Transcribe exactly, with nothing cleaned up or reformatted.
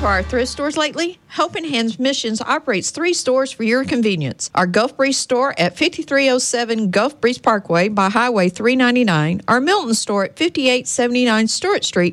to our thrift stores lately? Helping Hands Missions operates three stores for your convenience. Our Gulf Breeze store at fifty-three oh seven Gulf Breeze Parkway by Highway three ninety-nine. Our Milton store at fifty-eight seventy-nine Stewart Street